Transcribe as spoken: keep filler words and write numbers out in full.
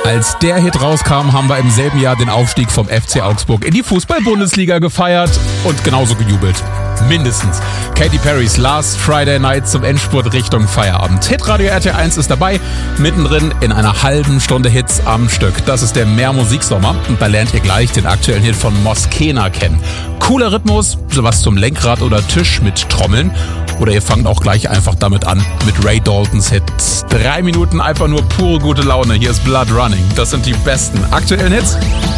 Als der Hit rauskam, haben wir im selben Jahr den Aufstieg vom F C Augsburg in die Fußball-Bundesliga gefeiert und genauso gejubelt. Mindestens. Katy Perrys Last Friday Night zum Endspurt Richtung Feierabend. Hitradio R T eins ist dabei, mittendrin in einer halben Stunde Hits am Stück. Das ist der Mehr Musiksommer und da lernt ihr gleich den aktuellen Hit von Moskena kennen. Cooler Rhythmus, sowas zum Lenkrad oder Tisch mit Trommeln. Oder ihr fangt auch gleich einfach damit an, mit Ray Daltons Hits. Drei Minuten einfach nur pure gute Laune. Hier ist Blood Running. Das sind die besten aktuellen Hits.